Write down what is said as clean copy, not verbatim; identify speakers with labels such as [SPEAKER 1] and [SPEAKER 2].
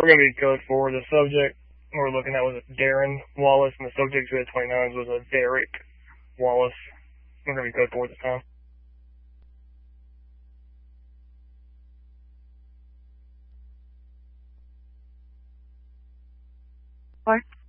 [SPEAKER 1] We're going to be code 4. The subject we're looking at was Darren Wallace, and the subject who had 29s was a Derek Wallace. We're going to be code 4 this time.
[SPEAKER 2] What?